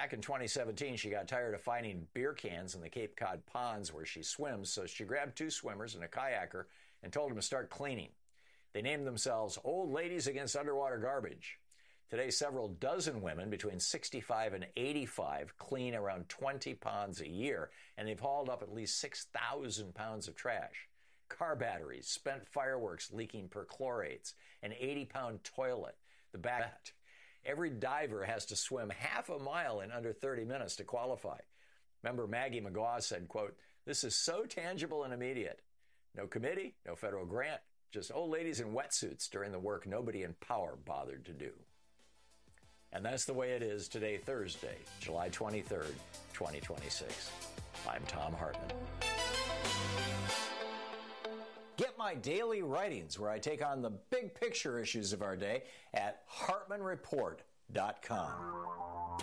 back in 2017, she got tired of finding beer cans in the Cape Cod ponds where she swims, so she grabbed 2 swimmers and a kayaker and told them to start cleaning. They named themselves Old Ladies Against Underwater Garbage. Today, several dozen women between 65 and 85 clean around 20 ponds a year, and they've hauled up at least 6,000 pounds of trash. Car batteries, spent fireworks leaking perchlorates, an 80-pound toilet, the back. Every diver has to swim half a mile in under 30 minutes to qualify. Member Maggie McGaw said, quote, "This is so tangible and immediate. No committee, no federal grant, just old ladies in wetsuits doing the work nobody in power bothered to do." And that's the way it is today, Thursday, July 23rd, 2026. I'm Thom Hartmann. Get my daily writings where I take on the big picture issues of our day at HartmannReport.com.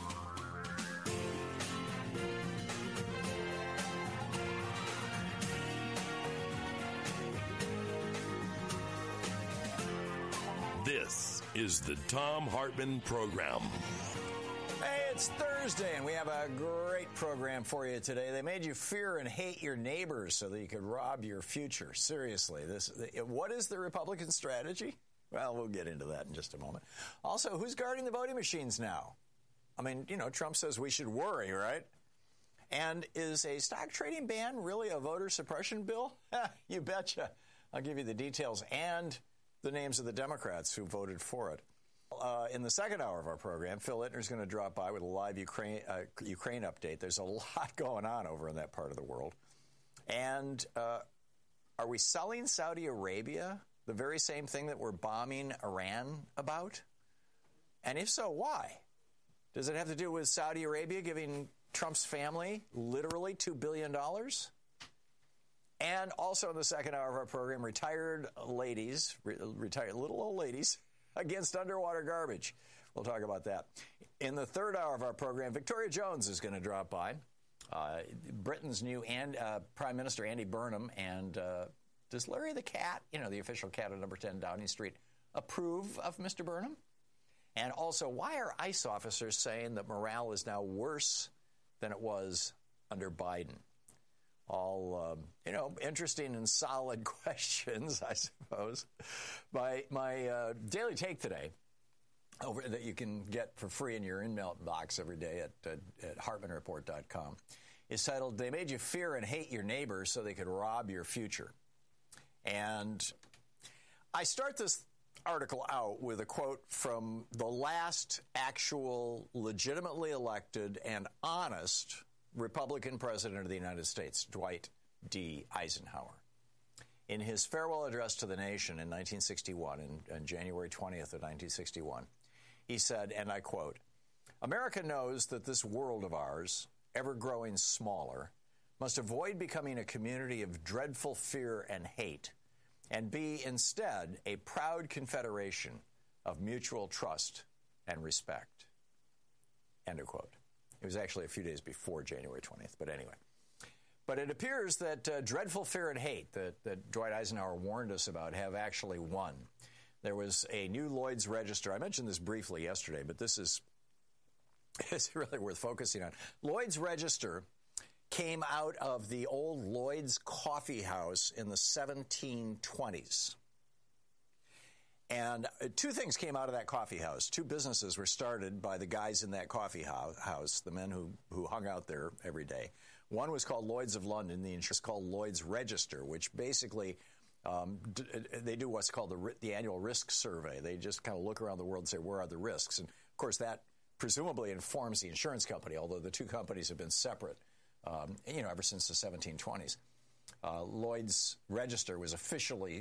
This is the Thom Hartmann Program. Hey, it's Thursday, and we have a great program for you today. They made you fear and hate your neighbors so that you could rob your future. Seriously, what is the Republican strategy? Well, we'll get into that in just a moment. Also, who's guarding the voting machines now? I mean, Trump says we should worry, right? And is a stock trading ban really a voter suppression bill? You betcha. I'll give you the details and the names of the Democrats who voted for it. In the second hour of our program, Phil Ittner is going to drop by with a live Ukraine update. There's a lot going on over in that part of the world. And are we selling Saudi Arabia the very same thing that we're bombing Iran about? And if so, why? Does it have to do with Saudi Arabia giving Trump's family literally $2 billion? And also in the second hour of our program, retired little old ladies against underwater garbage. We'll talk about that. In the third hour of our program, Victoria Jones is going to drop by. Britain's new Prime Minister, Andy Burnham, and does Larry the cat, the official cat at number 10 Downing Street, approve of Mr. Burnham? And also, why are ICE officers saying that morale is now worse than it was under Biden? All, interesting and solid questions, I suppose. My daily take today, that you can get for free in your email box every day at HartmannReport.com, is titled, "They Made You Fear and Hate Your Neighbors So They Could Rob Your Future." And I start this article out with a quote from the last actual legitimately elected and honest Republican President of the United States, Dwight D. Eisenhower. In his farewell address to the nation in 1961, on January 20th of 1961, he said, and I quote, "America knows that this world of ours, ever growing smaller, must avoid becoming a community of dreadful fear and hate, and be instead a proud confederation of mutual trust and respect." End of quote. It was actually a few days before January 20th, but anyway. But it appears that dreadful fear and hate that Dwight Eisenhower warned us about have actually won. There was a new Lloyd's Register. I mentioned this briefly yesterday, but this is really worth focusing on. Lloyd's Register came out of the old Lloyd's Coffee House in the 1720s. And 2 things came out of that coffee house. 2 businesses were started by the guys in that coffee house, the men who hung out there every day. One was called Lloyd's of London. The insurance called Lloyd's Register, which basically they do what's called the annual risk survey. They just kind of look around the world and say, where are the risks? And, of course, that presumably informs the insurance company, although the 2 companies have been separate, ever since the 1720s. Lloyd's Register was officially